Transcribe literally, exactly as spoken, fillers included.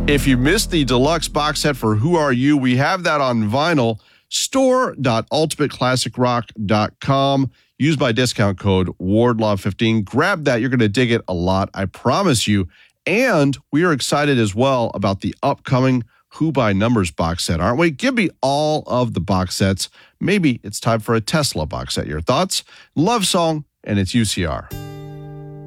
If you missed the deluxe box set for Who Are You, we have that on vinyl. store dot ultimate classic rock dot com. Use my discount code Wardlaw fifteen. Grab that. You're going to dig it a lot, I promise you. And we are excited as well about the upcoming Who by Numbers box set, aren't we? Give me all of the box sets. Maybe it's time for a Tesla box set. Your thoughts? Love Song, and it's U C R.